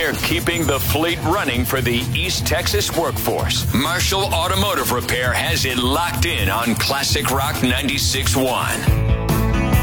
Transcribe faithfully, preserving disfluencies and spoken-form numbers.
They're keeping the fleet running for the East Texas workforce. Marshall Automotive Repair has it locked in on Classic Rock ninety-six point one.